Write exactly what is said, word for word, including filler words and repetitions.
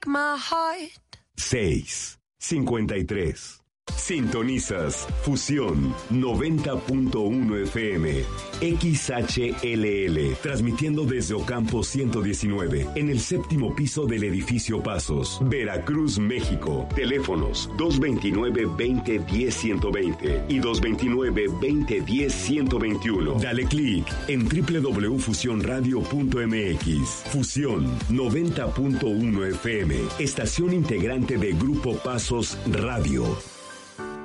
break my heart. seis cincuenta y tres. Sintonizas Fusión noventa punto uno F M, X H L L, transmitiendo desde Ocampo ciento diecinueve, en el séptimo piso del edificio Pasos, Veracruz, México. Teléfonos dos veintinueve, veinte, diez, ciento veinte y dos veintinueve, veinte, diez, ciento veintiuno. Dale clic en doble u doble u doble u punto fusión radio punto m x. Fusión noventa punto uno F M, estación integrante de Grupo Pasos Radio.